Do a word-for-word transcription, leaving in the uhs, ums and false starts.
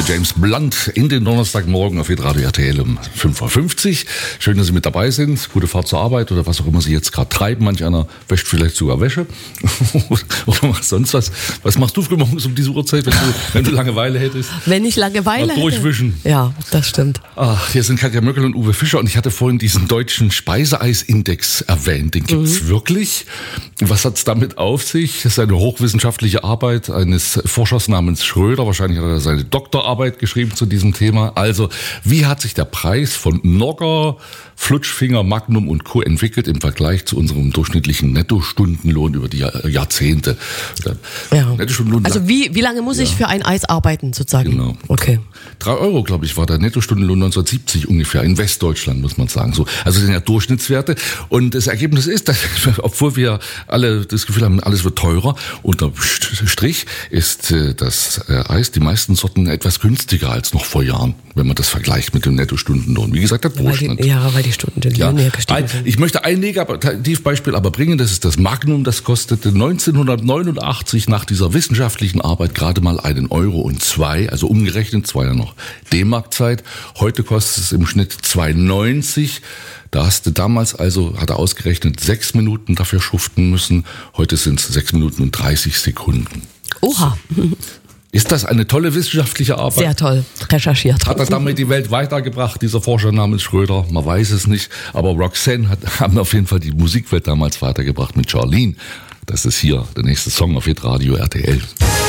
James Blunt in den Donnerstagmorgen auf Radio R T L um fünf Uhr fünfzig. Schön, dass Sie mit dabei sind. Gute Fahrt zur Arbeit oder was auch immer Sie jetzt gerade treiben. Manch einer wäscht vielleicht sogar Wäsche oder macht sonst was. Was machst du frühmorgens um diese Uhrzeit, wenn du, wenn du Langeweile hättest? Wenn ich Langeweile Mal durchwischen. Hätte? Ja, das stimmt. Ach, hier sind Katja Möckel und Uwe Fischer und ich hatte vorhin diesen deutschen Speiseeisindex erwähnt. Den gibt's mhm. wirklich. Was hat's damit auf sich? Das ist eine hochwissenschaftliche Arbeit eines Forschers namens Schröder. Wahrscheinlich hat er seine Doktorarbeit geschrieben zu diesem Thema. Also, wie hat sich der Preis von Nogger, Flutschfinger, Magnum und Co. entwickelt im Vergleich zu unserem durchschnittlichen Nettostundenlohn über die Jahrzehnte? Ja. Nettostundenlohn also wie, wie lange muss ja. ich für ein Eis arbeiten, sozusagen? Genau. Okay. Drei Euro, glaube ich, war der Nettostundenlohn neunzehnhundertsiebzig ungefähr, in Westdeutschland, muss man sagen. So, also das sind ja Durchschnittswerte. Und das Ergebnis ist, dass, obwohl wir alle das Gefühl haben, alles wird teurer, unterm Strich ist das Eis, die meisten Sorten etwas günstiger als noch vor Jahren, wenn man das vergleicht mit dem Nettostundenlohn. Wie gesagt, der Durchschnitt. Weil die, ja, weil die Stunden den ja. Lohn gestiegen sind. Ich möchte ein Negativbeispiel aber bringen, das ist das Magnum, das kostete neunzehnhundertneunundachtzig nach dieser wissenschaftlichen Arbeit gerade mal einen Euro und zwei, also umgerechnet, zwei ja noch D-Mark-Zeit. Heute kostet es im Schnitt zwei neunzig. Da hast du damals also, hat er ausgerechnet, sechs Minuten dafür schuften müssen. Heute sind es sechs Minuten und dreißig Sekunden. Oha. Ist das eine tolle wissenschaftliche Arbeit? Sehr toll, recherchiert. Hat er damit die Welt weitergebracht, dieser Forscher namens Schröder? Man weiß es nicht. Aber Roxanne hat, haben auf jeden Fall die Musikwelt damals weitergebracht mit Charlene. Das ist hier der nächste Song auf Radio R T L.